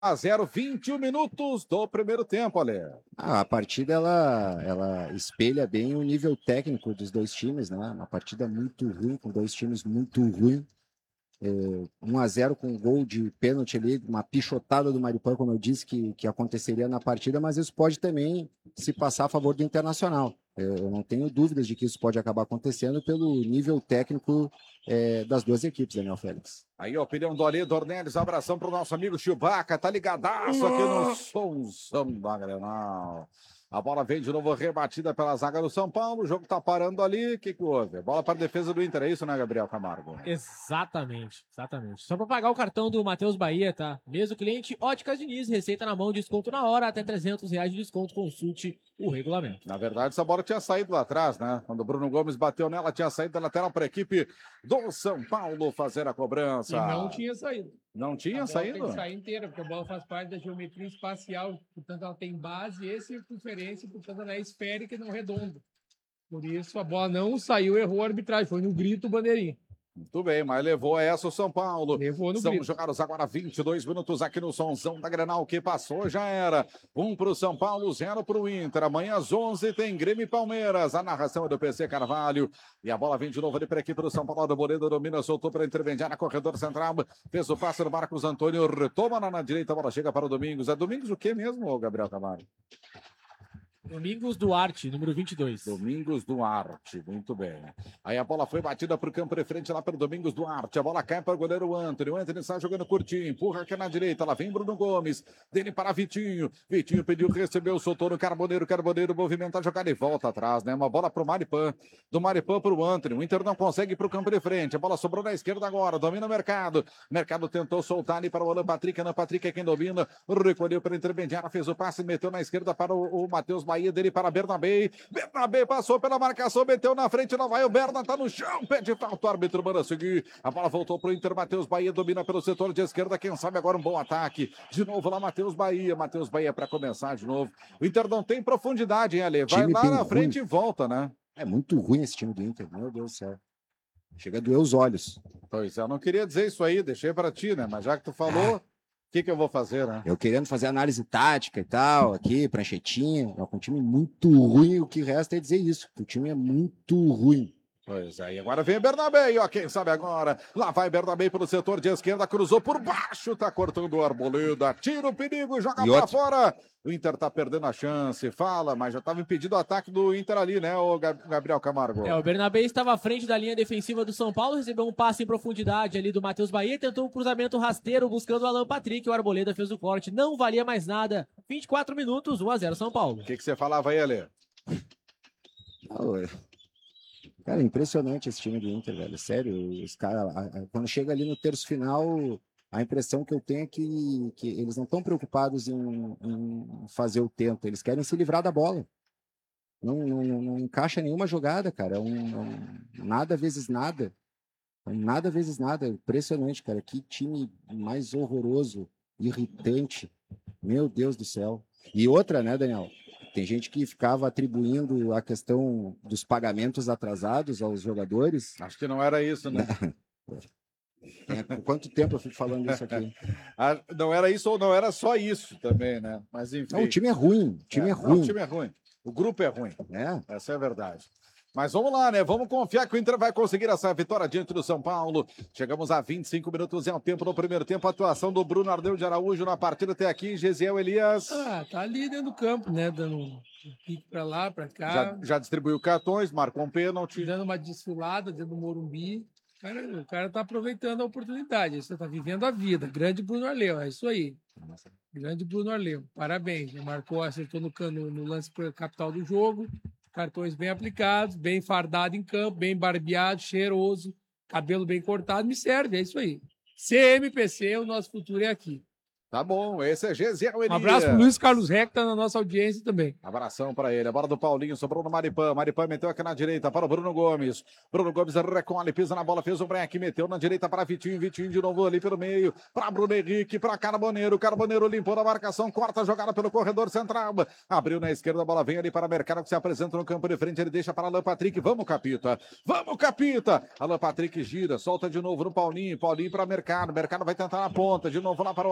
a 0, 21 minutos do primeiro tempo, Ale. A partida ela espelha bem o nível técnico dos dois times, né? Uma partida muito ruim, com dois times muito ruins. 1-0 com um gol de pênalti ali, uma pichotada do Maripã, como eu disse, que aconteceria na partida, mas isso pode também se passar a favor do Internacional. Eu não tenho dúvidas de que isso pode acabar acontecendo pelo nível técnico das duas equipes, Daniel Félix. Aí a opinião do Ale Dornelles, abração pro nosso amigo Chewbacca, tá ligadaço aqui no Somzão da Grenal. A bola vem de novo rebatida pela zaga do São Paulo, o jogo tá parando ali, o que houve? Bola para a defesa do Inter, é isso, né, Gabriel Camargo? Exatamente. Só para pagar o cartão do Matheus Bahia, tá? Mesmo cliente, Óticas Diniz, receita na mão, desconto na hora, até R$300 de desconto, consulte o regulamento. Na verdade, essa bola tinha saído lá atrás, né? Quando o Bruno Gomes bateu nela, tinha saído da lateral para a equipe do São Paulo fazer a cobrança. E não tinha saído. Não tinha saído? Tem que sair inteira, porque a bola faz parte da geometria espacial, portanto ela tem base e circunferência, portanto ela é esférica e não redonda. Por isso a bola não saiu, errou a arbitragem, foi no grito bandeirinha. Muito bem, mas levou essa o São Paulo. Levou no São grito. jogados agora 22 minutos aqui no Somzão da Grenal. Que passou já era. 1 para o São Paulo, 0 para o Inter. Amanhã às 11 tem Grêmio e Palmeiras. A narração é do PC Carvalho. E a bola vem de novo ali para a equipe do São Paulo. Arboleda domina, soltou para intermediária, corredor central. Fez o passe do Marcos Antônio. Retoma na direita, a bola chega para o Domingos. É Domingos o que mesmo, Gabriel Camargo? Domingos Duarte, número 22. Domingos Duarte, muito bem. Aí a bola foi batida para o campo de frente lá pelo Domingos Duarte. A bola cai para o goleiro Antony. O Antony está jogando curtinho, empurra aqui na direita. Lá vem Bruno Gomes, dele para Vitinho. Vitinho pediu, recebeu, soltou no Carboneiro. Carboneiro movimenta a jogada e volta atrás, né? Uma bola para o Maripã. Do Maripã para o Antony. O Inter não consegue ir para o campo de frente. A bola sobrou na esquerda agora. Domina o Mercado. Mercado tentou soltar ali para o Alan Patrick. Alan Patrick é quem domina. Recolheu para a intermediária, fez o passe, meteu na esquerda para o Matheus Bahia. Dele para Bernabé. Bernabé passou pela marcação, meteu na frente, não vai. O Berna tá no chão, pede falta. O árbitro manda seguir. A bola voltou pro Inter. Matheus Bahia domina pelo setor de esquerda. Quem sabe agora um bom ataque. De novo lá, Matheus Bahia. Matheus Bahia para começar de novo. O Inter não tem profundidade, hein, Ale? Vai lá na frente e volta, né? É muito ruim esse time do Inter, meu Deus do céu. Chega a doer os olhos. Pois é, eu não queria dizer isso aí, deixei para ti, né? Mas já que tu falou. O que eu vou fazer, né? Eu querendo fazer análise tática e tal, aqui, pranchetinha, com um time muito ruim, o que resta é dizer isso, que o time é muito ruim. Pois é, e agora vem Bernabé, ó, quem sabe agora, lá vai Bernabé pelo setor de esquerda, cruzou por baixo, tá cortando o Arboleda, tira o perigo, joga pra fora, o Inter tá perdendo a chance, fala, mas já tava impedido o ataque do Inter ali, né, o Gabriel Camargo? O Bernabé estava à frente da linha defensiva do São Paulo, recebeu um passe em profundidade ali do Matheus Bahia, tentou um cruzamento rasteiro buscando o Alan Patrick, o Arboleda fez o corte, não valia mais nada, 24 minutos, 1-0 São Paulo. O que você falava aí, Ale? Cara, impressionante esse time do Inter, velho. Sério, os caras, quando chega ali no terço final, a impressão que eu tenho é que eles não estão preocupados em fazer o tento, eles querem se livrar da bola. Não encaixa nenhuma jogada, cara. Nada vezes nada. Nada vezes nada. Impressionante, cara. Que time mais horroroso, irritante. Meu Deus do céu. E outra, né, Daniel? Tem gente que ficava atribuindo a questão dos pagamentos atrasados aos jogadores. Acho que não era isso, né? Quanto tempo eu fico falando isso aqui? Não era isso ou não era só isso também, né? Mas enfim. Não, o time é ruim. O time é ruim. Não, o time é ruim. O grupo é ruim. É. Essa é a verdade. Mas vamos lá, né? Vamos confiar que o Inter vai conseguir essa vitória diante do São Paulo. Chegamos a 25 minutos, é o tempo no primeiro tempo. A atuação do Bruno Ardeu de Araújo na partida até aqui. Gesiel Elias. Tá ali dentro do campo, né? Dando um pique pra lá, pra cá. Já distribuiu cartões, marcou um pênalti. Dando uma desfilada dentro do Morumbi. O cara tá aproveitando a oportunidade. Você tá vivendo a vida. Grande Bruno Arleu, é isso aí. Grande Bruno Arleu. Parabéns. Já marcou, acertou no lance capital do jogo. Cartões bem aplicados, bem fardado em campo, bem barbeado, cheiroso, cabelo bem cortado, me serve, é isso aí. CMPC, o nosso futuro é aqui. Tá bom, esse é Gesiel Elias. Um abraço pro Luiz Carlos Rec, que tá na nossa audiência também. Abração para ele. A bola do Paulinho, sobrou no Maripã. Maripã meteu aqui na direita para o Bruno Gomes. Bruno Gomes recolhe, pisa na bola, fez o break, meteu na direita para Vitinho. Vitinho de novo ali pelo meio, para Bruno Henrique, para Carboneiro. Carboneiro limpou na marcação, corta a jogada pelo corredor central. Abriu na esquerda, a bola vem ali para Mercado, que se apresenta no campo de frente. Ele deixa para Alan Patrick. Vamos, Capita. Vamos, Capita. Alan Patrick gira, solta de novo no Paulinho. Paulinho para Mercado. Mercado vai tentar na ponta. De novo lá para o Alan Patrick.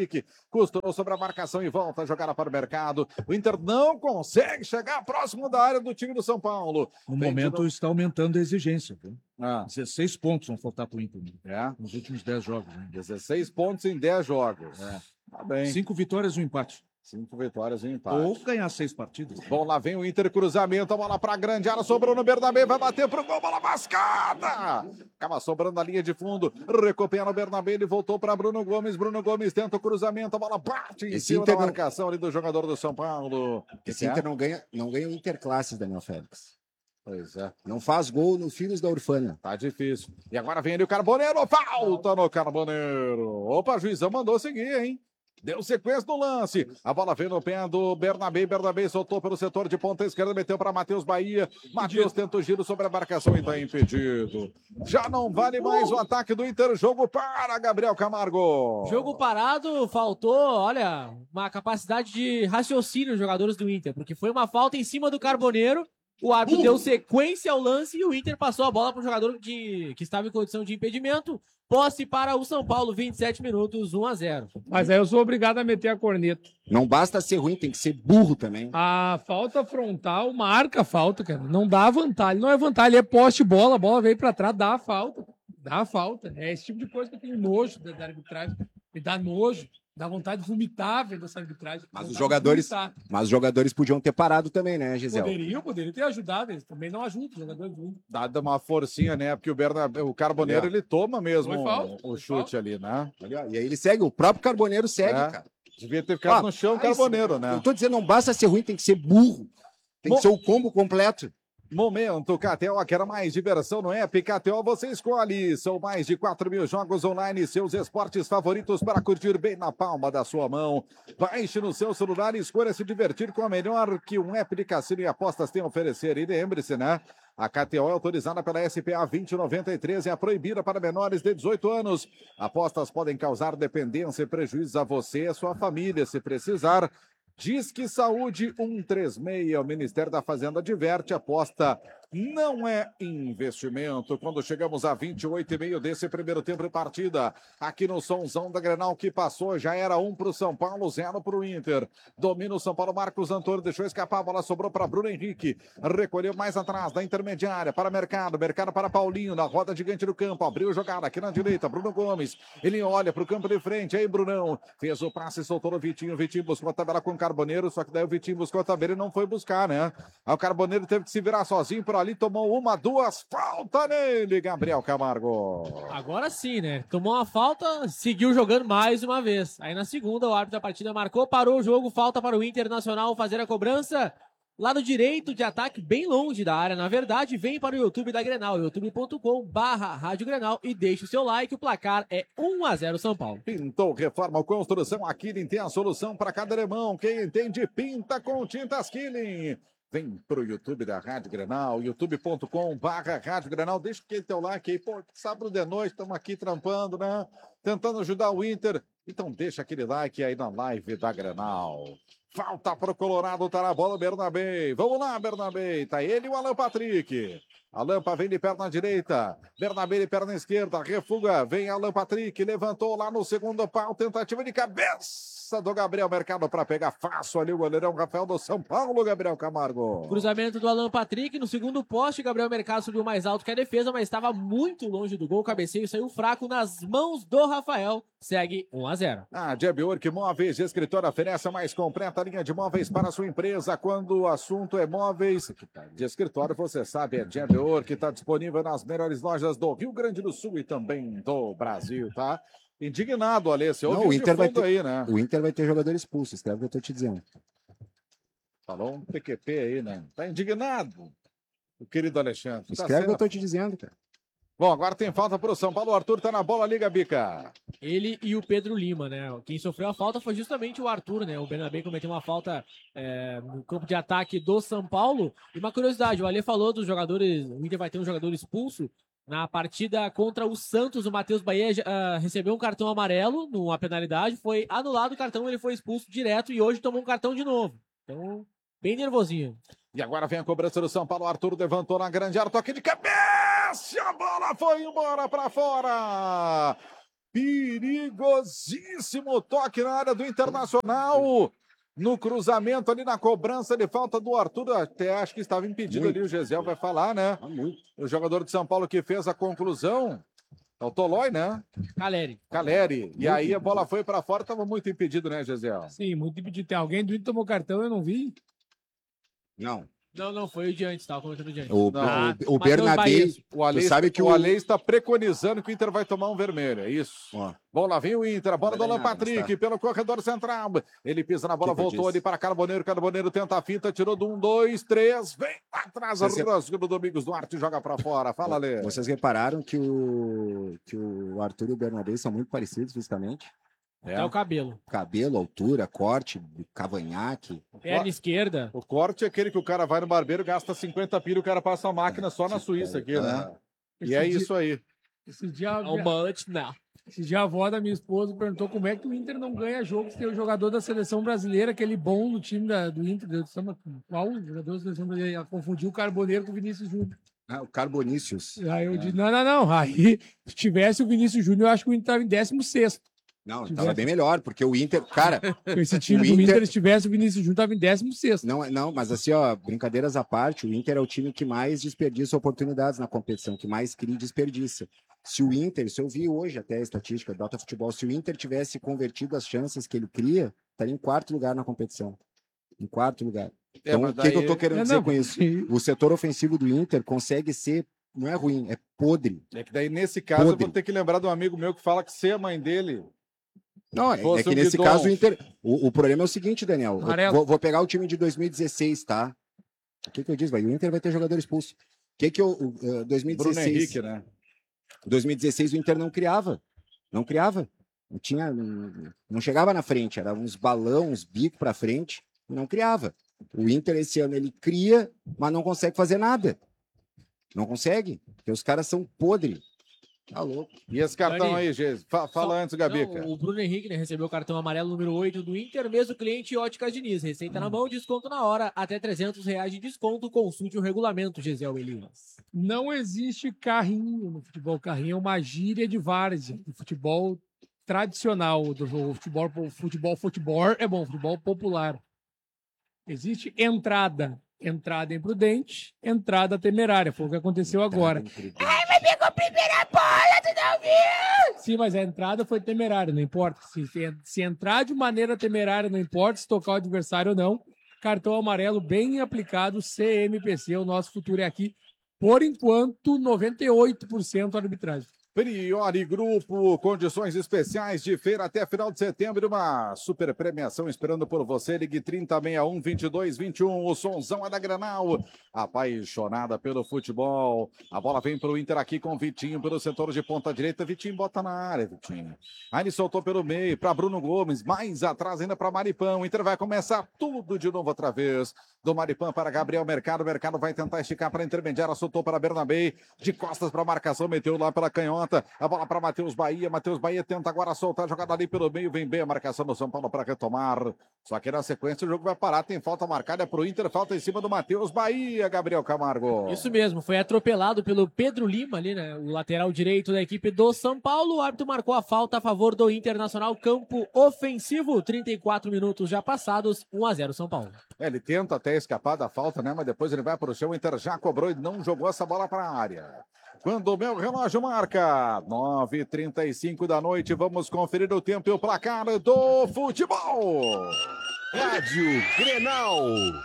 Patrick. Costurou sobre a marcação e volta a jogar para o mercado. O Inter não consegue chegar próximo da área do time do São Paulo. No momento está aumentando a exigência. Viu? 16 pontos vão faltar para o Inter. Nos últimos 10 jogos. Né? 16 pontos em 10 jogos. Tá bem. 5 vitórias e um empate. 5 vitórias e um empate. Ou ganhar 6 partidas. Bom, lá vem o Inter, cruzamento, a bola pra grande área, sobrou no Bernabé, vai bater pro gol, bola mascada! Acaba sobrando a linha de fundo, recupera o Bernabé, ele voltou para Bruno Gomes tenta o cruzamento, a bola bate em cima da marcação ali do jogador do São Paulo. Esse Inter não ganha o Interclasses, Daniel Félix. Pois é. Não faz gol no Filhos da Urfânia. Tá difícil. E agora vem ali o Carboneiro, falta no Carboneiro. Opa, juizão mandou seguir, hein? Deu sequência no lance. A bola veio no pé do Bernabé. Bernabé soltou pelo setor de ponta esquerda, meteu para Matheus Bahia. Matheus tenta o giro sobre a marcação e está impedido. Já não vale mais o ataque do Inter. Jogo para Gabriel Camargo. Jogo parado, faltou, olha, uma capacidade de raciocínio dos jogadores do Inter, porque foi uma falta em cima do Carboneiro. O árbitro deu sequência ao lance e o Inter passou a bola para o jogador que estava em condição de impedimento. Posse para o São Paulo, 27 minutos, 1-0. Mas aí eu sou obrigado a meter a corneta. Não basta ser ruim, tem que ser burro também. A falta frontal marca a falta, cara. Não dá vantagem. Não é vantagem, é poste bola, a bola veio para trás, dá a falta. Dá a falta. É esse tipo de coisa que eu tenho nojo da arbitragem. Me dá nojo. Dá vontade de vomitar vendo essa arbitragem. Mas os jogadores podiam ter parado também, né, Gisele? Poderiam ter ajudado. Eles também não ajudam os jogadores do Inter. Dada uma forcinha, né? Porque o Carboneiro, ele toma mesmo o chute falta. Ali, né? E aí ele segue, o próprio Carboneiro segue, cara. Devia ter ficado no chão o Carboneiro, né? Eu tô dizendo, não basta ser ruim, tem que ser burro. Tem que ser o combo completo. Momento, KTO, quer mais diversão no app? KTO você escolhe. São mais de 4.000 jogos online, seus esportes favoritos para curtir bem na palma da sua mão. Baixe no seu celular e escolha se divertir com a melhor que um app de cassino e apostas tem a oferecer. E lembre-se, né? A KTO é autorizada pela SPA 2093 e é proibida para menores de 18 anos. Apostas podem causar dependência e prejuízos a você e a sua família. Se precisar, Disque Saúde 136, o Ministério da Fazenda adverte, aposta não é investimento. Quando chegamos a 28,5 desse primeiro tempo de partida, aqui no Sonzão da Grenal que passou, já era 1 para o São Paulo, 0 para o Inter. Domina o São Paulo, Marcos Antônio deixou escapar, a bola sobrou para Bruno Henrique, recolheu mais atrás da intermediária para Mercado para Paulinho, na roda gigante do campo, abriu jogada aqui na direita, Bruno Gomes, ele olha para o campo de frente, aí Brunão, fez o passe, soltou o Vitinho buscou a tabela com o Carboneiro, só que daí o Vitinho buscou a tabela e não foi buscar, né? Aí o Carboneiro teve que se virar sozinho por ali, tomou 1, 2, falta nele, Gabriel Camargo. Agora sim, né? Tomou uma falta, seguiu jogando mais uma vez. Aí na segunda, o árbitro da partida marcou, parou o jogo, falta para o Internacional fazer a cobrança. Lado direito de ataque, bem longe da área, na verdade, vem para o YouTube da Grenal, youtube.com/Rádio Grenal e deixe o seu like, o placar é 1-0 São Paulo. Pintou, reforma ou construção, a Killing tem a solução para cada alemão, quem entende pinta com tintas Killing. Vem pro YouTube da Rádio Grenal, youtube.com/Rádio Grenal. Deixa aquele teu like aí. Pô, sábado de noite, estamos aqui trampando, né? Tentando ajudar o Inter. Então deixa aquele like aí na live da Grenal. Falta pro Colorado, tá na bola o Bernabé. Vamos lá, Bernabé. Tá ele e o Alan Patrick. Alan vem de perna direita. Bernabé de perna esquerda. Refuga. Vem Alan Patrick. Levantou lá no segundo pau. Tentativa de cabeça do Gabriel Mercado para pegar fácil ali o goleirão Rafael do São Paulo, Gabriel Camargo. Cruzamento do Alan Patrick. No segundo poste, Gabriel Mercado subiu mais alto que a defesa, mas estava muito longe do gol. O cabeceio saiu fraco nas mãos do Rafael. Segue 1-0. A Jebwork Móveis de Escritório oferece a mais completa linha de móveis para a sua empresa. Quando o assunto é móveis de escritório, você sabe, é Jebwork, que está disponível nas melhores lojas do Rio Grande do Sul e também do Brasil, tá? Indignado, Alê, você ouviu o Inter vai ter, aí, né? O Inter vai ter jogador expulso, escreve o que eu tô te dizendo. Falou um PQP aí, né? Tá indignado, o querido Alexandre. Escreve o que eu tô te dizendo, cara. Bom, agora tem falta pro São Paulo, o Arthur tá na bola, liga, Bica. Ele e o Pedro Lima, né? Quem sofreu a falta foi justamente o Arthur, né? O Bernabé cometeu uma falta no campo de ataque do São Paulo. E uma curiosidade, o Alê falou dos jogadores, o Inter vai ter um jogador expulso. Na partida contra o Santos, o Matheus Bahia recebeu um cartão amarelo numa penalidade, foi anulado o cartão, ele foi expulso direto e hoje tomou um cartão de novo. Então, bem nervosinho. E agora vem a cobrança do São Paulo, o Arthur levantou na grande área, toque de cabeça, a bola foi embora para fora. Perigosíssimo toque na área do Internacional. No cruzamento ali na cobrança de falta do Arthur, até acho que estava impedido ali, o Gesiel vai falar, né? O jogador de São Paulo que fez a conclusão, é o Tolói, né? Caleri. E aí a bola foi para fora, estava muito impedido, né, Gesiel? Sim, muito impedido. Tem alguém do Inter tomou cartão, eu não vi. Não. Não, foi o de antes, tava comentando de antes. O Bernabé, sabe que o Ale está preconizando que o Inter vai tomar um vermelho, é isso. Bom, lá vem o Inter, a bola do Alan Patrick pelo corredor central. Ele pisa na bola, voltou ali para Carboneiro tenta a finta, tirou do 1, 2, 3, vem atrás, Rosco do Domingos Duarte, joga para fora. Fala, Lê. Vocês repararam que o Arthur e o Bernabé são muito parecidos fisicamente? É o cabelo. Cabelo, altura, corte, cavanhaque. Perna esquerda. O corte é aquele que o cara vai no barbeiro, gasta 50 pila, o cara passa a máquina só na Suíça aqui, né? E é isso aí. Esse dia a avó da minha esposa perguntou como é que o Inter não ganha jogo se tem o jogador da seleção brasileira, aquele bom do time do Inter. Qual o jogador da seleção brasileira? Ela confundiu o Carboneiro com o Vinícius Júnior. O Carbonícios. Aí eu disse, não. Aí, se tivesse o Vinícius Júnior, eu acho que o Inter estava em 16º. Não, estava bem melhor, porque o Inter, cara... Esse time do Inter, se tivesse o Vinícius Júnior, estava em 16º. Não, mas assim, ó, brincadeiras à parte, o Inter é o time que mais desperdiça oportunidades na competição, que mais cria e desperdiça. Se o Inter, se eu vi hoje até a estatística do Data Futebol, se o Inter tivesse convertido as chances que ele cria, estaria em 4º lugar na competição. Em 4º lugar. Então, o que eu tô querendo dizer com isso? O setor ofensivo do Inter consegue ser, não é ruim, é podre. É que daí, nesse caso, eu vou ter que lembrar de um amigo meu que fala que se a mãe dele... Não, é que nesse caso o Inter... O problema é o seguinte, Daniel. Vou pegar o time de 2016, tá? O que eu disse? O Inter vai ter jogador expulso. 2016... Bruno Henrique, né? 2016 o Inter não criava. Não criava. Não chegava na frente. Era uns balão, uns bicos pra frente. E não criava. O Inter esse ano ele cria, mas não consegue fazer nada. Não consegue. Porque os caras são podres. Tá louco. E esse cartão aí, Gês? Fala antes, Gabica. O Bruno Henrique, né, recebeu o cartão amarelo número 8 do Inter, mesmo cliente Óticas Diniz. Receita na mão, desconto na hora, até R$300 de desconto. Consulte o regulamento, Gesiel Elias. Não existe carrinho no futebol. Carrinho é uma gíria de várzea. Do futebol tradicional, do futebol é bom, futebol popular. Existe entrada. Entrada imprudente, entrada temerária. Foi o que aconteceu agora. Ai, mas pegou a primeira bola, tu não viu? Sim, mas a entrada foi temerária, não importa. Se entrar de maneira temerária, não importa se tocar o adversário ou não. Cartão amarelo bem aplicado, CMPC, o nosso futuro é aqui. Por enquanto, 98% arbitragem. Priori Grupo, condições especiais de feira até final de setembro, uma super premiação esperando por você. Ligue 3061-2221, o sonzão é da Granal, apaixonada pelo futebol. A bola vem para o Inter aqui com o Vitinho pelo setor de ponta direita. Vitinho bota na área, Vitinho. Aí ele soltou pelo meio para Bruno Gomes, mais atrás ainda para Maripã. O Inter vai começar tudo de novo outra vez. Do Maripã para Gabriel Mercado. Mercado vai tentar esticar para a intermediária, soltou para Bernabé, de costas para a marcação, meteu lá pela canhota. A bola para Matheus Bahia. Matheus Bahia tenta agora soltar a jogada ali pelo meio. Vem bem a marcação do São Paulo para retomar. Só que na sequência o jogo vai parar. Tem falta marcada para o Inter. Falta em cima do Matheus Bahia, Gabriel Camargo. Isso mesmo. Foi atropelado pelo Pedro Lima ali, né? O lateral direito da equipe do São Paulo. O árbitro marcou a falta a favor do Internacional. Campo ofensivo. 34 minutos já passados. 1-0 São Paulo. Ele tenta até escapar da falta, né? Mas depois ele vai para o chão. O Inter já cobrou e não jogou essa bola para a área. Quando o meu relógio marca 9h35 da noite, vamos conferir o tempo e o placar do futebol. Rádio Grenal.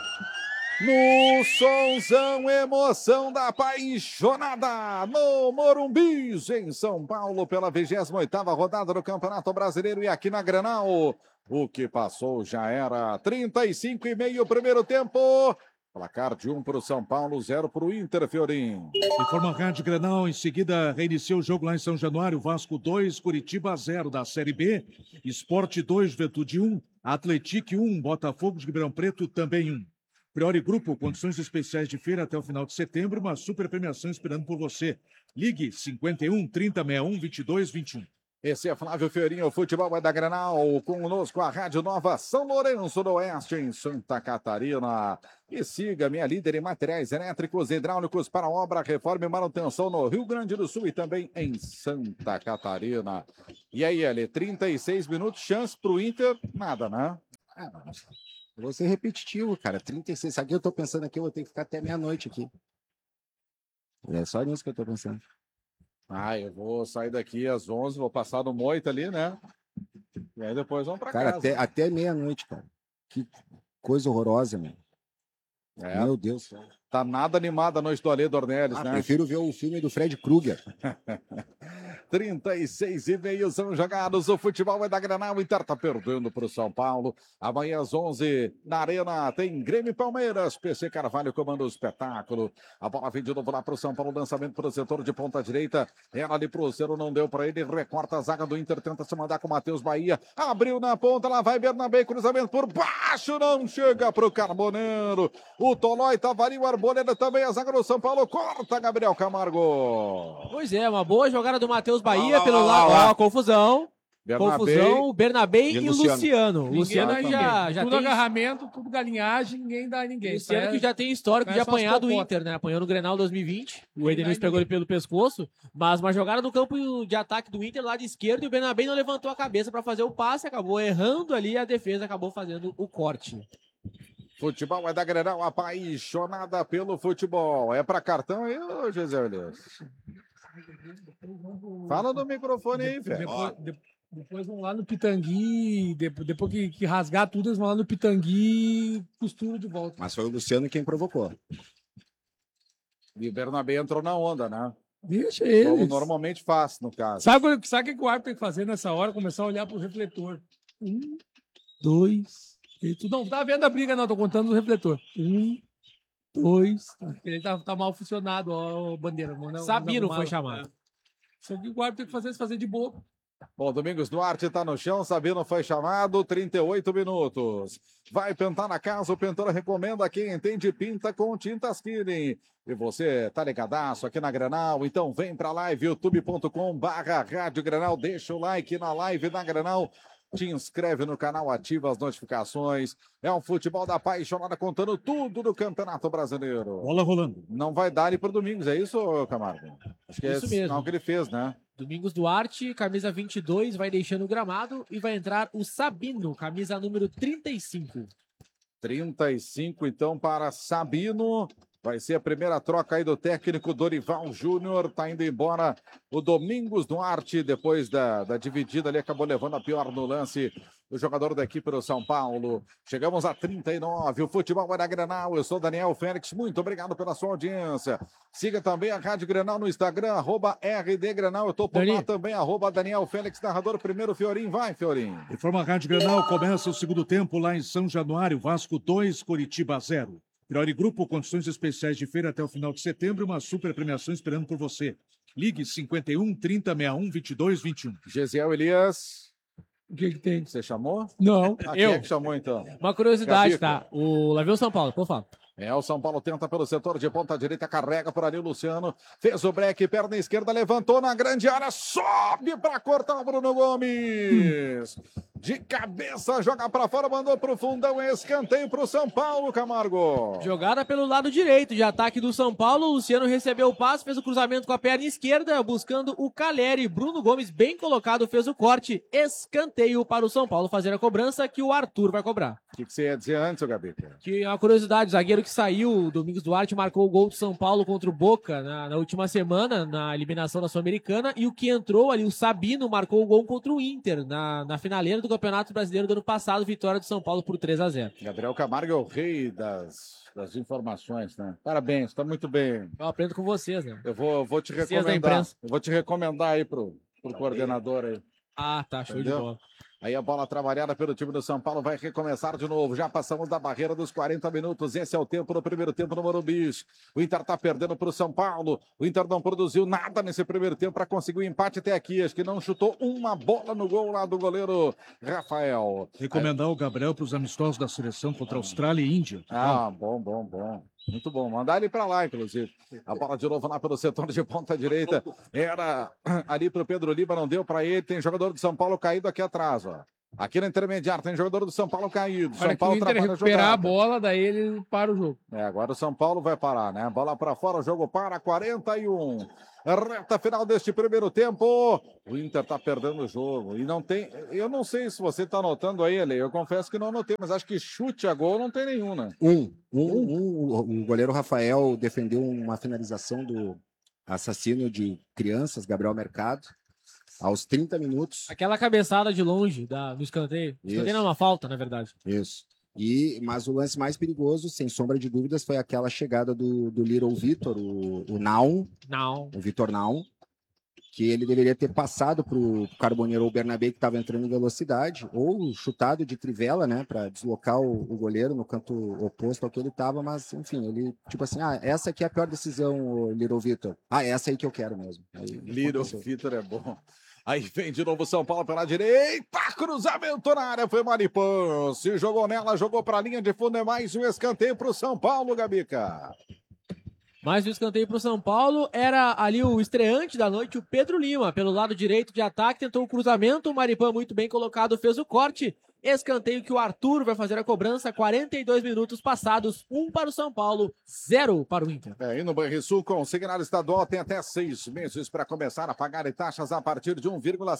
No sonzão, emoção da apaixonada no Morumbi, em São Paulo, pela 28ª rodada do Campeonato Brasileiro e aqui na Grenal. O que passou já era 35,5 primeiro tempo. Placar de 1 para o São Paulo, 0 para o Inter, Fiorim. Informa a Rádio Grenal, em seguida reiniciou o jogo lá em São Januário, Vasco 2, Curitiba 0 da Série B, Sport 2, Juventude 1, Atlético 1, Botafogo de Ribeirão Preto também 1. Priori Grupo, condições especiais de feira até o final de setembro, uma super premiação esperando por você. Ligue 51 3061 2221. Esse é Flávio Fiorinho, o futebol é da Grenal, conosco a Rádio Nova São Lourenço do Oeste, em Santa Catarina. E siga minha líder em materiais elétricos e hidráulicos para obra, reforma e manutenção no Rio Grande do Sul e também em Santa Catarina. E aí, Eli, 36 minutos, chance pro Inter, nada, né? Vou ser repetitivo, cara. 36. Aqui eu tô pensando aqui, eu vou ter que ficar até meia-noite aqui. É só nisso que eu tô pensando. Eu vou sair daqui às 11, vou passar no Moita ali, né? E aí depois vamos pra Cara, casa. até meia-noite, cara. Que coisa horrorosa, meu. Meu Deus. Tá nada animada a noite do Alê Dornelles, né? Prefiro ver o filme do Fred Krueger. 36,5 são jogados. O futebol é da Grenal. O Inter tá perdendo pro São Paulo. Amanhã às 11 na Arena tem Grêmio e Palmeiras. PC Carvalho comanda o espetáculo. A bola vem de novo lá pro São Paulo. Lançamento pro setor de ponta direita. Ela ali pro Cero, não deu pra ele. Recorta a zaga do Inter. Tenta se mandar com o Matheus Bahia. Abriu na ponta. Lá vai Bernabé. Cruzamento por baixo. Não chega pro Carboneiro. O Tolói tava ali. O Arboleda também. A zaga do São Paulo. Corta Gabriel Camargo. Pois é, uma boa jogada do Matheus Bahia pelo lado. Ó, confusão. Confusão, Bernabé e Luciano. Luciano aí já tudo tem agarramento, tudo galinhagem, ninguém dá a ninguém. Luciano que já tem histórico de apanhar do Inter, né? Apanhou no Grenal 2020. O Edenilson pegou ele pelo pescoço. Mas uma jogada no campo de ataque do Inter, lado esquerdo, e o Bernabé não levantou a cabeça para fazer o passe, acabou errando ali e a defesa acabou fazendo o corte. Futebol é da Grenal, apaixonada pelo futebol. É para cartão aí, ô José Elias? Fala no microfone aí, velho. Depois vão lá no Pitangui, depois que rasgar tudo, eles vão lá no Pitangui e costura de volta. Mas foi o Luciano quem provocou. E o Bernabé entrou na onda, né? Deixa ele. Como normalmente faz, no caso. Sabe o que o árbitro tem que fazer nessa hora? Começar a olhar pro refletor. 1, 2... Tu não tá vendo a briga, não. Tô contando o refletor. 1, 2... Ele tá mal funcionado, ó, Bandeira. Sabino foi chamado. Isso aqui o árbitro tem que fazer de boa. Bom, Domingos Duarte tá no chão, Sabino foi chamado, 38 minutos. Vai pintar na casa, o pintor recomenda quem entende pinta com tintas Killing. E você tá ligadaço aqui na Grenal, então vem pra live, youtube.com/Rádio Grenal, deixa o like na live da Grenal. Te inscreve no canal, ativa as notificações. É um futebol da apaixonada contando tudo do Campeonato Brasileiro. Bola rolando. Não vai dar ali pro Domingos, é isso, Camargo? Acho que isso mesmo. É o que ele fez, né? Domingos Duarte, camisa 22, vai deixando o gramado e vai entrar o Sabino, camisa número 35. 35, então, para Sabino. Vai ser a primeira troca aí do técnico Dorival Júnior. Tá indo embora o Domingos Duarte, depois da dividida ali, acabou levando a pior no lance o jogador da equipe do São Paulo. Chegamos a 39, o futebol vai da Grenal. Eu sou Daniel Félix, muito obrigado pela sua audiência. Siga também a Rádio Grenal no Instagram, @RDGrenal. Eu tô por lá também, @Daniel Félix, narrador. Primeiro, Fiorim, vai, Fiorim. Informa a Rádio Grenal, começa o segundo tempo lá em São Januário, Vasco 2, Coritiba 0. Priori Grupo, condições especiais de feira até o final de setembro, uma super premiação esperando por você. Ligue 51 30 61 22 21. Gesiel Elias. O que tem? Você chamou? Não. Quem é que chamou, então? Uma curiosidade, Gabica. tá? O Lá vem o São Paulo, por favor. O São Paulo tenta pelo setor de ponta direita, carrega por ali o Luciano, fez o break, perna esquerda, levantou na grande área, sobe para cortar o Bruno Gomes. De cabeça, joga para fora, mandou pro fundão, escanteio pro São Paulo, Camargo. Jogada pelo lado direito de ataque do São Paulo, o Luciano recebeu o passe, fez o cruzamento com a perna esquerda, buscando o Caleri. Bruno Gomes, bem colocado, fez o corte, escanteio para o São Paulo fazer a cobrança, que o Arthur vai cobrar. O que você ia dizer antes, Gabi? Que é uma curiosidade, o zagueiro que saiu, o Domingos Duarte, marcou o gol do São Paulo contra o Boca na última semana, na eliminação da Sul-Americana, e o que entrou ali, o Sabino, marcou o gol contra o Inter, na finaleira do Campeonato Brasileiro do ano passado, vitória do São Paulo por 3-0. Gabriel Camargo é o rei das informações, né? Parabéns, tá muito bem. Eu aprendo com vocês, né? Eu vou te recomendar. Eu vou te recomendar aí pro coordenador aí. Ah, tá, show Entendeu? de bola. Aí a bola trabalhada pelo time do São Paulo vai recomeçar de novo. Já passamos da barreira dos 40 minutos. Esse é o tempo do primeiro tempo no Morumbi. O Inter tá perdendo para o São Paulo. O Inter não produziu nada nesse primeiro tempo para conseguir o empate até aqui. Acho que não chutou uma bola no gol lá do goleiro Rafael. Recomendar o Gabriel para os amistosos da seleção contra a Austrália e Índia. Ah, bom. Muito bom, mandar ele para lá, inclusive. A bola de novo lá pelo setor de ponta direita. Era ali para o Pedro Lima, não deu para ele. Tem jogador do São Paulo caído aqui atrás, ó. Aqui na intermediária tem jogador do São Paulo caído. Para São Paulo que o Inter recuperar a bola, daí ele para o jogo. Agora o São Paulo vai parar, né? Bola para fora, o jogo para 41. Reta final deste primeiro tempo. O Inter tá perdendo o jogo. E não tem. Eu não sei se você tá anotando aí, Ale. Eu confesso que não anotei, mas acho que chute a gol não tem nenhum, né? O goleiro Rafael defendeu uma finalização do assassino de crianças, Gabriel Mercado, aos 30 minutos. Aquela cabeçada de longe do escanteio. Escanteio não é uma falta, na verdade. Isso. Mas o lance mais perigoso, sem sombra de dúvidas, foi aquela chegada do Little Vitor, o Naum. O Vitor Naum, que ele deveria ter passado para o Carboneiro ou Bernabé, que estava entrando em velocidade, ou chutado de trivela, né, para deslocar o goleiro no canto oposto ao que ele estava, mas, enfim, ele, tipo assim, essa aqui é a pior decisão, Little Vitor. Essa aí que eu quero mesmo. Little Vitor é bom. Aí vem de novo São Paulo pela direita, cruzamento na área, foi Maripã, se jogou nela, jogou para a linha de fundo, é mais um escanteio para o São Paulo, Gabica. Mais um escanteio para o São Paulo, era ali o estreante da noite, o Pedro Lima, pelo lado direito de ataque, tentou o cruzamento, o Maripã muito bem colocado, fez o corte, escanteio que o Arthur vai fazer a cobrança, 42 minutos passados, 1 para o São Paulo, 0 para o Inter. E no Banrisul, consignado estadual, tem até 6 meses para começar a pagar taxas a partir de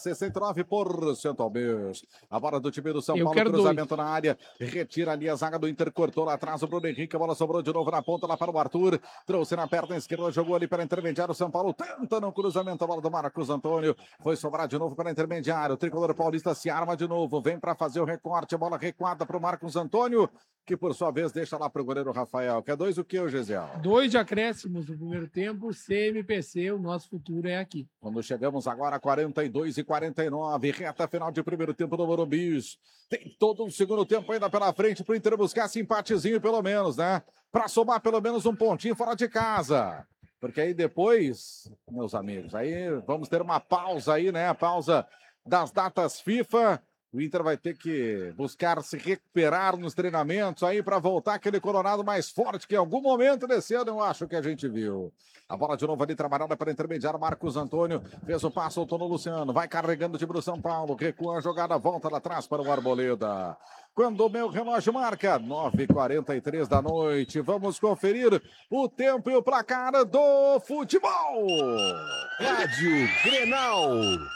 1,69% ao mês. A bola do time do São Paulo, cruzamento na área, retira ali a zaga do Inter, cortou lá atrás o Bruno Henrique, a bola sobrou de novo na ponta lá para o Arthur, trouxe na perna esquerda, jogou ali para intermediário, o São Paulo tenta no cruzamento, a bola do Marcos Antônio, foi sobrar de novo para intermediário, o tricolor paulista se arma de novo, vem para fazer o recorte, a bola recuada para o Marcos Antônio, que por sua vez deixa lá para o goleiro Rafael. Quer 2 o que, Gesiel? 2 de acréscimos no primeiro tempo, CMPC, o nosso futuro é aqui. Quando chegamos agora a 42 e 49, reta final de primeiro tempo do Morumbi. Tem todo um segundo tempo ainda pela frente para o Inter buscar esse empatezinho pelo menos, né? Para somar pelo menos um pontinho fora de casa. Porque aí depois, meus amigos, aí vamos ter uma pausa aí, né? A pausa das datas FIFA. O Inter vai ter que buscar se recuperar nos treinamentos aí para voltar aquele Colorado mais forte que em algum momento desse ano eu acho que a gente viu. A bola de novo ali trabalhada para intermediário, Marcos Antônio fez o passo, soltou no Luciano, vai carregando o time do São Paulo, recua a jogada, volta lá atrás para o Arboleda. Quando o meu relógio marca 9h43 da noite, vamos conferir o tempo e o placar do futebol. Rádio Grenal.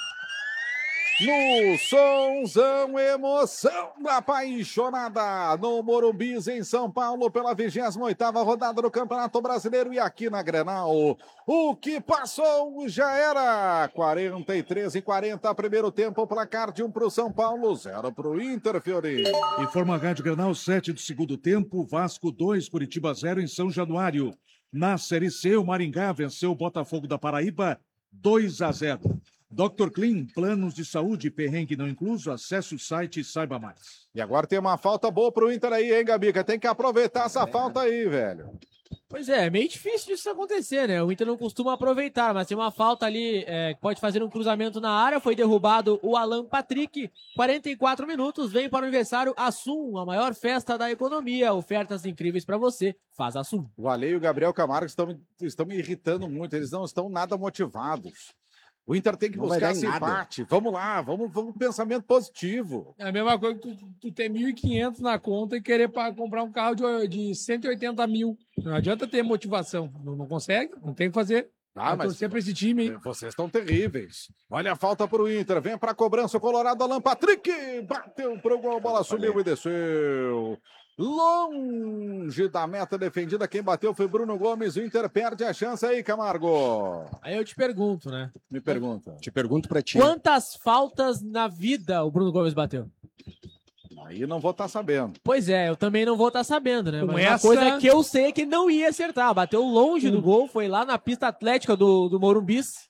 No Sonzão, emoção apaixonada no Morumbi, em São Paulo, pela 28ª rodada do Campeonato Brasileiro. E aqui na Grenal, o que passou já era 43-40, primeiro tempo, placar de 1 para o São Paulo, 0 para o Inter, Fiori. Informa a Rádio Grenal, 7 do segundo tempo, Vasco 2, Curitiba 0 em São Januário. Na Série C, o Maringá venceu o Botafogo da Paraíba 2-0. Dr. Clean, planos de saúde, perrengue não incluso, acesse o site e saiba mais. E agora tem uma falta boa pro Inter aí, hein, Gabica? Tem que aproveitar essa falta aí, velho. Pois é meio difícil disso acontecer, né? O Inter não costuma aproveitar, mas tem uma falta ali, que pode fazer um cruzamento na área, foi derrubado o Alan Patrick, 44 minutos, vem para o aniversário Assum, a maior festa da economia, ofertas incríveis para você, faz Assum. O Ale e o Gabriel Camargo estão me irritando muito, eles não estão nada motivados. O Inter tem que buscar esse empate. Vamos lá, vamos pensamento positivo. É a mesma coisa que tu ter 1.500 na conta e querer comprar um carro de 180 mil. Não adianta ter motivação. Não consegue, não tem o que fazer. Mas torcer para esse time, hein? Vocês estão terríveis. Olha a falta para o Inter. Vem para a cobrança o Colorado, Alan Patrick. Bateu pro gol, a bola subiu e desceu. Longe da meta defendida, quem bateu foi Bruno Gomes, o Inter perde a chance aí, Camargo. Aí eu te pergunto, né? Me pergunta. Te pergunto pra ti. Quantas faltas na vida o Bruno Gomes bateu? Aí não vou estar sabendo. Pois é, eu também não vou estar sabendo, né? Mas essa... uma coisa que eu sei é que não ia acertar, bateu longe do gol, foi lá na pista atlética do Morumbis.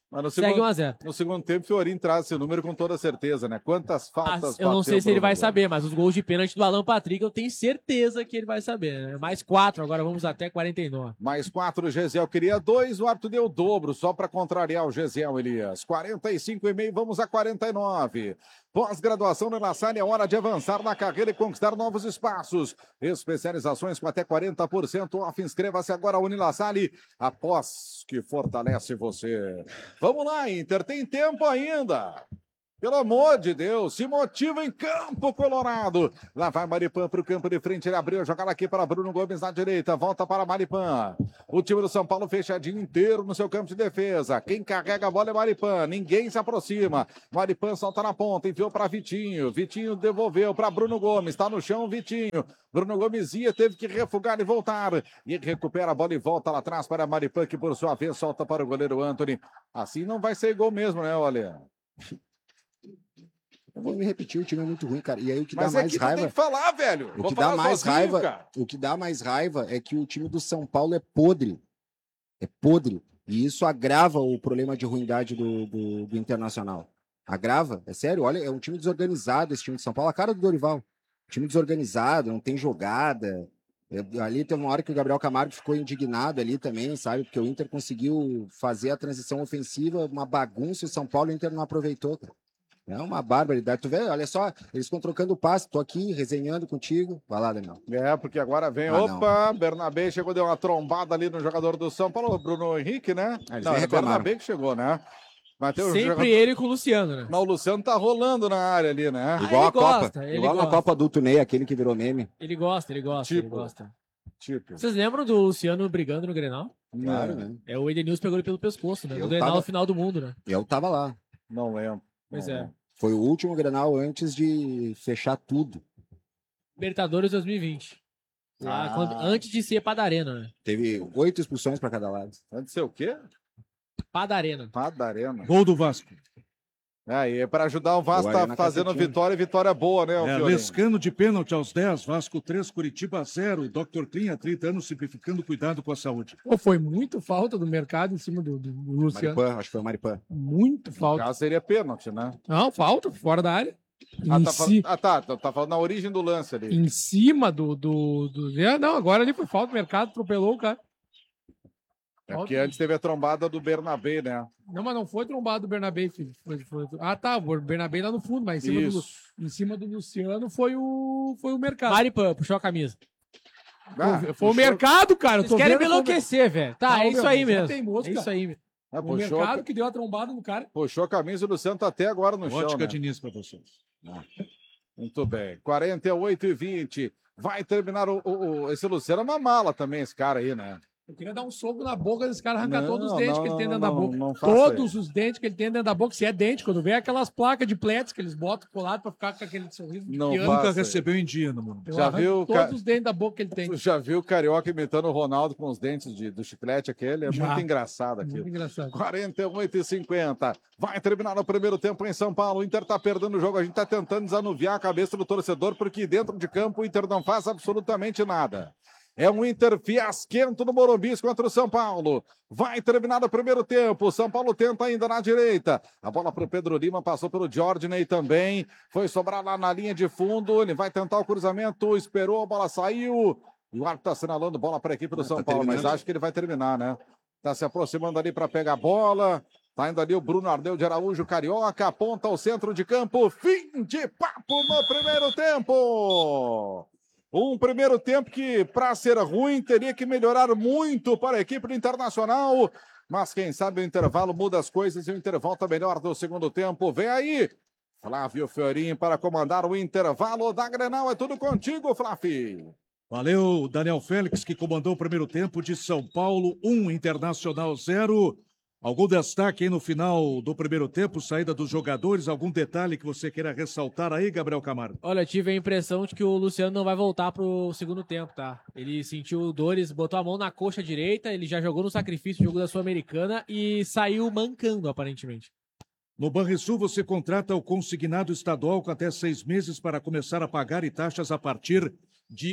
Mas no Segue segundo, 1-0. no segundo tempo, o Fiorinho traz esse número com toda certeza, né? Quantas faltas Eu não bateu sei se ele Bruno vai Gomes? saber, mas os gols de pênalti do Alan Patrick eu tenho certeza que ele vai saber. Né? Mais 4, agora vamos até 49. Mais 4, o Gesiel queria 2, o árbitro deu o dobro, só para contrariar o Gesiel, Elias. 45,5, vamos a 49. Pós-graduação na La Salle, é hora de avançar na carreira e conquistar novos espaços. Especializações com até 40% off. Inscreva-se agora a Unilasalle, após que fortalece você. Vamos lá, Inter, tem tempo ainda. Pelo amor de Deus, se motiva em campo, Colorado. Lá vai Maripan para o campo de frente, ele abriu a jogada aqui para Bruno Gomes na direita, volta para Maripan. O time do São Paulo fechadinho inteiro no seu campo de defesa. Quem carrega a bola é Maripan, ninguém se aproxima. Maripan solta na ponta, enviou para Vitinho. Vitinho devolveu para Bruno Gomes, está no chão Vitinho. Bruno Gomes teve que refugar e voltar. E recupera a bola e volta lá atrás para Maripan, que por sua vez solta para o goleiro Antony. Assim não vai ser gol mesmo, né, olha? Eu vou me repetir, o time é muito ruim, cara. E aí o que Mas dá mais aqui raiva. tem que falar, velho. O que dá mais raiva, o que dá mais raiva é que o time do São Paulo é podre. É podre. E isso agrava o problema de ruindade do Internacional. Agrava, é sério. Olha, é um time desorganizado esse time de São Paulo. A cara do Dorival. Time desorganizado, não tem jogada. Ali teve uma hora que o Gabriel Camargo ficou indignado ali também, sabe? Porque o Inter conseguiu fazer a transição ofensiva, uma bagunça, e o São Paulo o Inter não aproveitou. É uma barbaridade. Tu vê, olha só, eles estão trocando o passe. Tô aqui resenhando contigo. Vai lá, Daniel. É, porque agora vem. Opa, Bernabé chegou, deu uma trombada ali no jogador do São Paulo, Bruno Henrique, né? Não, é o Bernabé que chegou, né? Mas tem sempre jogador... ele com o Luciano, né? Mas o Luciano tá rolando na área ali, né? Igual a Copa. Gosta, Igual na Copa Adulto Ney, aquele que virou meme. Ele gosta, ele gosta. Tipo. Vocês lembram do Luciano brigando no Grenal? Claro, né? É, o Edenilson pegou ele pelo pescoço, né? Eu No Grenal tava- final do mundo, né? Eu tava lá. Não lembro. Pois Não é. lembro. Foi o último Grenal antes de fechar tudo. Libertadores 2020. Lá, antes de ser Padarena, né? Teve 8 expulsões para cada lado. Antes de ser o quê? Padarena. Padarena. Gol do Vasco. É, e é pra ajudar o Vasco, O tá Arena fazendo Cacetinho. vitória e vitória boa, né, o Fiorinho? Lescano de pênalti aos 10, Vasco 3, Curitiba 0. Dr. Clean há 30 anos simplificando cuidado com a saúde. Pô, foi muito falta do mercado em cima do Luciano. Maripan, acho que foi o Maripan. Muito No falta. caso seria pênalti, né? Não, falta, fora da área. Tá falando na origem do lance ali. Em cima Não, agora ali foi falta, o mercado atropelou o cara. É porque antes teve a trombada do Bernabé, né? Não, mas não foi trombado do Bernabé, filho. Ah, tá, o Bernabé lá no fundo, mas em cima do Luciano foi o mercado. Maripan, puxou a camisa. Foi o mercado, cara. Eu Vocês tô querem vendo me enlouquecer, velho. Tá, é isso aí mesmo. Teimoso, É isso aí mesmo. Ah, O mercado que deu a trombada no cara. puxou a camisa e o Luciano tá até agora no chão, Ótica né? Diniz para vocês. Muito bem. 48-20. Vai terminar esse Luciano é uma mala também, esse cara aí, né? Eu queria dar um soco na boca desse cara, arrancar Não, todos os dentes não, que ele tem não, dentro da não, boca. não faça Todos os dentes que ele tem dentro da boca, se é dente, quando vem aquelas placas de pletes que eles botam colado pra ficar com aquele sorriso de Não piano. faça. Nunca recebeu em dia no mundo. Eu Já arranco viu, todos cara? os dentes da boca que ele tem. Tu já viu o Carioca imitando o Ronaldo com os dentes do chiclete aquele? É Já. muito engraçado aquilo. Muito engraçado. 48-50. Vai terminar o primeiro tempo em São Paulo. O Inter tá perdendo o jogo. A gente tá tentando desanuviar a cabeça do torcedor, porque dentro de campo o Inter não faz absolutamente nada. É um Inter fiasquento no Morumbi contra o São Paulo. Vai terminar o primeiro tempo. O São Paulo tenta ainda na direita. A bola para o Pedro Lima, passou pelo Jorginey também. Foi sobrar lá na linha de fundo. Ele vai tentar o cruzamento. Esperou, a bola saiu. E o árbitro está assinalando bola para a equipe do São Paulo, mas acho que ele vai terminar, né? Está se aproximando ali para pegar a bola. Tá indo ali o Bruno Ardeu de Araújo, Carioca. Aponta ao centro de campo. Fim de papo no primeiro tempo. Um primeiro tempo que, para ser ruim, teria que melhorar muito para a equipe do Internacional. Mas quem sabe o intervalo muda as coisas e o Inter volta melhor do segundo tempo. Vem aí, Flávio Fiorinho para comandar o intervalo da Grenal. É tudo contigo, Flávio. Valeu, Daniel Félix, que comandou o primeiro tempo de São Paulo 1, Internacional 0. Algum destaque aí no final do primeiro tempo, saída dos jogadores? Algum detalhe que você queira ressaltar aí, Gabriel Camargo? Olha, eu tive a impressão de que o Luciano não vai voltar pro segundo tempo, tá? Ele sentiu dores, botou a mão na coxa direita, ele já jogou no sacrifício, jogo da Sul-Americana e saiu mancando, aparentemente. No Banrisul, você contrata o consignado estadual com até 6 meses para começar a pagar e taxas a partir de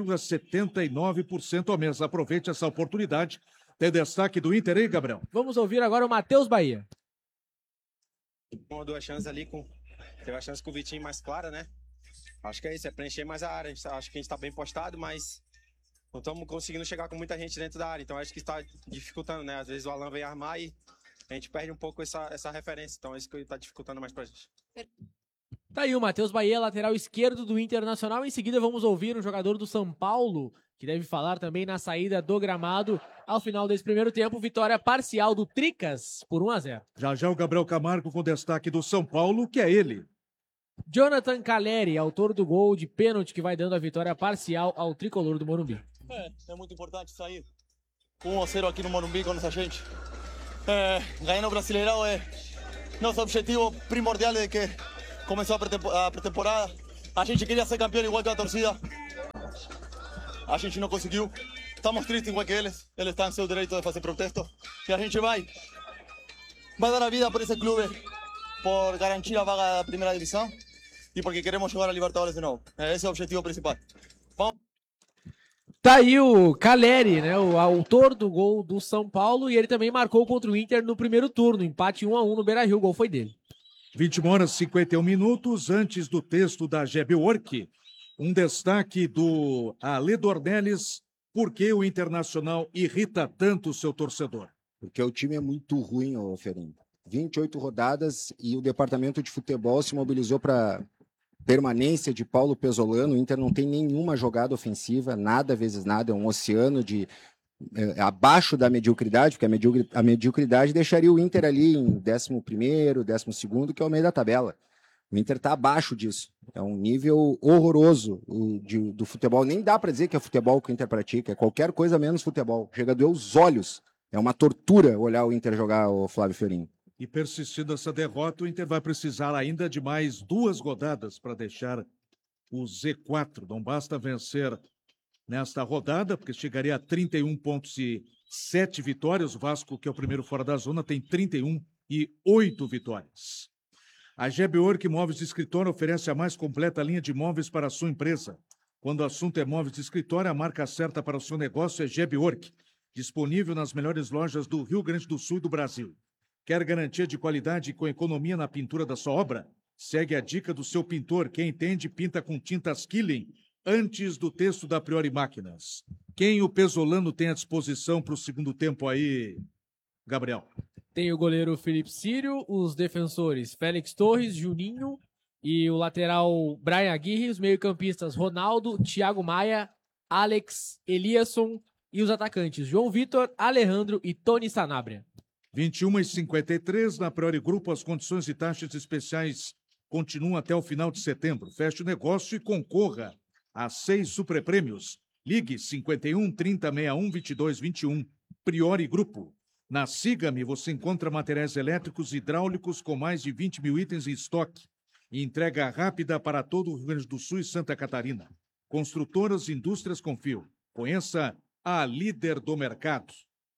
1,79% ao mês. Aproveite essa oportunidade. Tem destaque do Inter aí, Gabriel? Vamos ouvir agora o Matheus Bahia. Uma ou duas chances ali, teve a chance com o Vitinho mais clara, né? Acho que é isso, é preencher mais a área. Acho que a gente tá bem postado, mas não estamos conseguindo chegar com muita gente dentro da área. Então acho que está dificultando, né? Às vezes o Alan vem armar e a gente perde um pouco essa referência. Então é isso que está dificultando mais pra gente. Tá aí o Matheus Bahia, lateral esquerdo do Internacional. Em seguida vamos ouvir um jogador do São Paulo, que deve falar também na saída do gramado ao final desse primeiro tempo. Vitória parcial do Tricas por 1-0. Já já o Gabriel Camargo com destaque do São Paulo, que é ele. Jonathan Caleri, autor do gol de pênalti que vai dando a vitória parcial ao tricolor do Morumbi. É muito importante sair 1-0 aqui no Morumbi com essa gente. Ganhar o Brasileirão é nosso objetivo primordial de que começou a pré-temporada. A gente queria ser campeão igual que a torcida. A gente não conseguiu. Estamos tristes igual que eles. Eles estão em seu direito de fazer protesto. E a gente vai dar a vida por esse clube, por garantir a vaga da primeira divisão e porque queremos jogar a Libertadores de novo. Esse é o objetivo principal. Tá aí o Caleri, né, o autor do gol do São Paulo, e ele também marcou contra o Inter no primeiro turno, empate 1-1 no Beira-Rio, o gol foi dele. 21h51, antes do texto da Gebe Work, um destaque do Ale Dornelles, por que o Internacional irrita tanto o seu torcedor? Porque o time é muito ruim, ô Ferinho. 28 rodadas e o departamento de futebol se mobilizou para permanência de Paulo Pesolano. O Inter não tem nenhuma jogada ofensiva, nada vezes nada, é um oceano de abaixo da mediocridade, porque a mediocridade deixaria o Inter ali em 11º, 12º, que é o meio da tabela. O Inter está abaixo disso. É um nível horroroso do futebol. Nem dá para dizer que é futebol que o Inter pratica, é qualquer coisa menos futebol. Chega a doer os olhos. É uma tortura olhar o Inter jogar, o Flávio Fiorini. E persistindo essa derrota, o Inter vai precisar ainda de mais 2 rodadas para deixar o Z4. Não basta vencer nesta rodada, porque chegaria a 31 pontos e 7 vitórias. O Vasco, que é o primeiro fora da zona, tem 31 e 8 vitórias. A Gebe Work Móveis de Escritório oferece a mais completa linha de móveis para a sua empresa. Quando o assunto é móveis de escritório, a marca certa para o seu negócio é Gebe Work, disponível nas melhores lojas do Rio Grande do Sul e do Brasil. Quer garantia de qualidade com economia na pintura da sua obra? Segue a dica do seu pintor. Quem entende, pinta com tintas Killing, antes do texto da Priori Máquinas. Quem o Pesolano tem à disposição para o segundo tempo aí, Gabriel? Tem o goleiro Felipe Sírio, os defensores Félix Torres, Juninho e o lateral Brian Aguirre, os meio-campistas Ronaldo, Thiago Maia, Alex, Eliasson e os atacantes João Vitor, Alejandro e Tony Sanabria. 21h53, na Priori Grupo, as condições e taxas especiais continuam até o final de setembro. Feche o negócio e concorra a 6 superprêmios. Ligue 51 30 61 22 21. Priori Grupo. Na Siga-me você encontra materiais elétricos e hidráulicos com mais de 20 mil itens em estoque e entrega rápida para todo o Rio Grande do Sul e Santa Catarina. Construtoras e Indústrias Confio. Conheça a líder do mercado.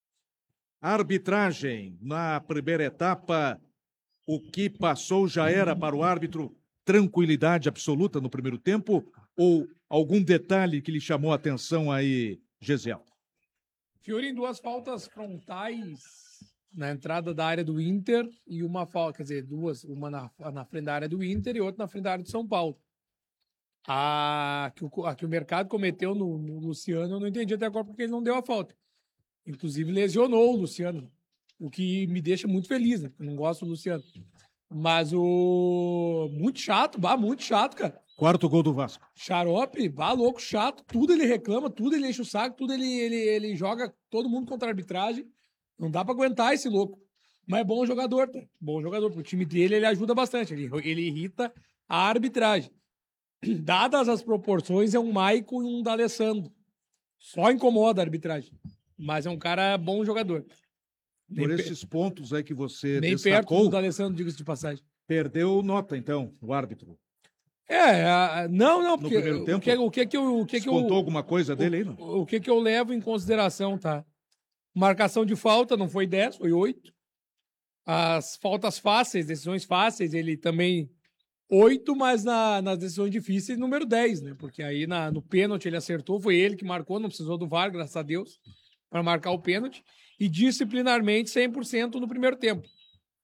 Arbitragem. Na primeira etapa, o que passou já era para o árbitro tranquilidade absoluta no primeiro tempo ou algum detalhe que lhe chamou a atenção aí, Gesiel? Fiorin, 2 faltas frontais na entrada da área do Inter e uma falta, quer dizer, 2, uma na frente da área do Inter e outra na frente da área do São Paulo. A que o mercado cometeu no Luciano, eu não entendi até agora porque ele não deu a falta. Inclusive lesionou o Luciano, o que me deixa muito feliz, né? Eu não gosto do Luciano. Mas muito chato, cara. 4º gol do Vasco. Xarope, louco, chato. Tudo ele reclama, tudo ele enche o saco, tudo ele joga todo mundo contra a arbitragem. Não dá pra aguentar esse louco. Mas é bom jogador, tá? Bom jogador. Pro time dele, ele ajuda bastante. Ele irrita a arbitragem. Dadas as proporções, é um Maicon e um D'Alessandro. Só incomoda a arbitragem. Mas é um cara bom jogador. Por esses pontos aí que você nem destacou... perto do D'Alessandro, diga-se de passagem. Perdeu nota, então, o árbitro. Não, porque... No primeiro tempo, descontou alguma coisa dele aí, não? O que eu levo em consideração, tá? Marcação de falta não foi 10, foi 8. As faltas fáceis, decisões fáceis, ele também 8, mas nas decisões difíceis, número 10, né? Porque aí no pênalti ele acertou, foi ele que marcou, não precisou do VAR, graças a Deus, para marcar o pênalti. E disciplinarmente 100% no primeiro tempo.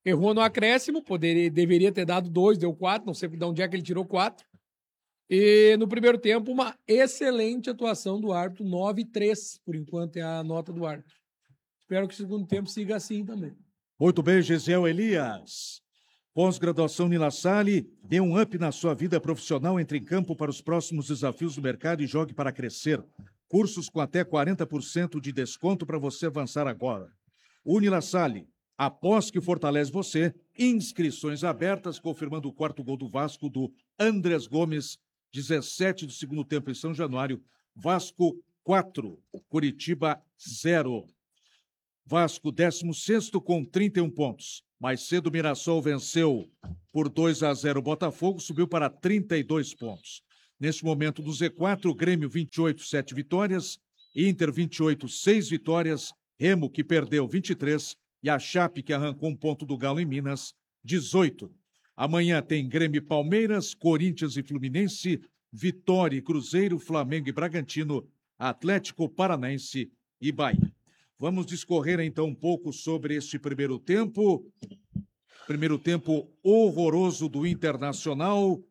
Errou no acréscimo, deveria ter dado 2, deu 4, não sei de onde é que ele tirou 4. E no primeiro tempo, uma excelente atuação do árbitro, 9-3, por enquanto é a nota do árbitro. Espero que o segundo tempo siga assim também. Muito bem, Gesiel Elias. Pós-graduação Nila Salle, dê um up na sua vida profissional, entre em campo para os próximos desafios do mercado e jogue para crescer. Cursos com até 40% de desconto para você avançar agora. Unila Salle, após que fortalece você, inscrições abertas, confirmando o quarto gol do Vasco do Andrés Gomes, 17 do segundo tempo em São Januário. Vasco 4, Curitiba 0. Vasco 16º com 31 pontos. Mais cedo, Mirassol venceu por 2-0 Botafogo, subiu para 32 pontos. Neste momento do Z4, Grêmio 28, 7 vitórias, Inter 28, 6 vitórias, Remo, que perdeu 23, e a Chape, que arrancou um ponto do Galo em Minas, 18. Amanhã tem Grêmio e Palmeiras, Corinthians e Fluminense, Vitória e Cruzeiro, Flamengo e Bragantino, Atlético Paranaense e Bahia. Vamos discorrer então um pouco sobre este primeiro tempo. Primeiro tempo horroroso do Internacional.